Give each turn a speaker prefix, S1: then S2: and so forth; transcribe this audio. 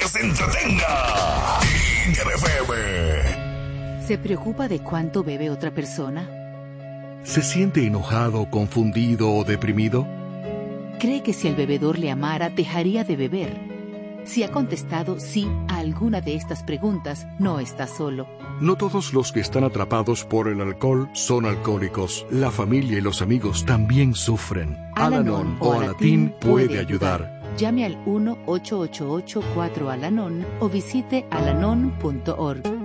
S1: que se entretenga. Tiger FM.
S2: ¿Se preocupa de cuánto bebe otra persona?
S3: ¿Se siente enojado, confundido o deprimido?
S2: ¿Cree que si el bebedor le amara, dejaría de beber? Si ha contestado sí a alguna de estas preguntas, no está solo.
S3: No todos los que están atrapados por el alcohol son alcohólicos. La familia y los amigos también sufren. Al-Anon o Alatín puede ayudar.
S2: Llame al 1-888-4-ALANON o visite alanon.org.